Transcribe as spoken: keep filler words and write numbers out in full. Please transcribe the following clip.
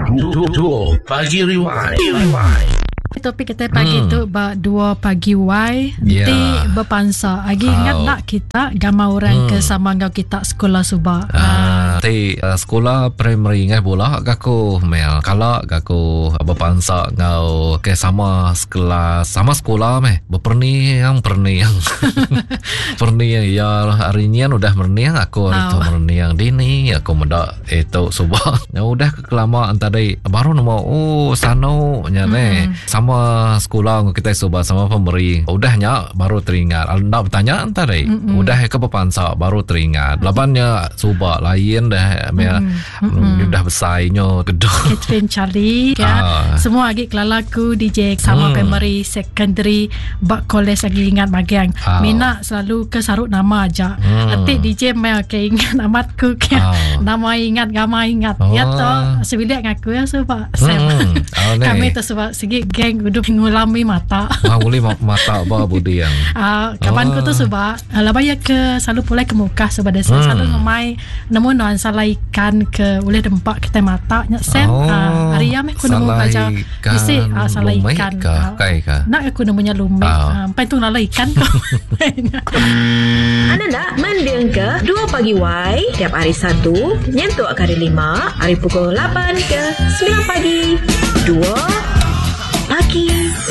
Dua Pagi Rewind. Topik kita pagi hmm. tu ba dua pagi Y yeah. Di berpansa. Lagi ingat oh. nak kita gambar orang hmm. ke sama ngau kita sekolah subak. Ah, ti uh, sekolah primary ngai bola gaku mel. Kalau gaku berpansa ngau ke sama sekolah sama sekolah meh. Berperni yang perni yang perni yang ya hari ni udah merni yang aku hari tu merni yang dini aku mendak itu subak. Ya udah kelamaan tadi baru nama oh sano nyane. Hmm. Sama sekolah kita coba sama pemberi udahnya baru teringat anda bertanya tadi mm-mm. udah ke pepansa baru teringat lapannya coba lain dah mm-mm. udah besarnya gedung Catherine Charlie ya ah. Semua lagi kelalaku D J sama mm. pemberi secondary bak college lagi ingat bagian ah. Mina selalu ke sarut nama aja mm. Atik D J mel ke ingat amatku ke ah. Nama ingat gama ingat oh. Ya toh sebilik ngaku ya sebab mm. oh, kami tu sebab segi geng udah ngulami mata. Ah, ngulami mata apa budi yang. Ah, kapan oh. ku tu sebab laba ya ke selalu pulai ke muka sebab desa hmm. selalu ngemai nemu non salah ikan ke boleh dempak kita mata nya sen. Oh. Ah, hari ya meh ku nemu baca isi ah, salah ikan. Ka, kai ka. Nak aku nemunya lumik. Ah, pai tu nala ikan. Anda nak mendengar ke dua pagi Y tiap hari Sabtu nyentuk hari lima hari pukul lapan ke sembilan pagi. Dua Pagi